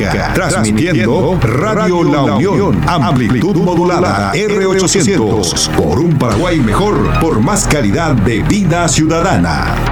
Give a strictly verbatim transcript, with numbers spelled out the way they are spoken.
América, transmitiendo Radio La Unión, amplitud modulada R ochocientos, por un Paraguay mejor, por más calidad de vida ciudadana.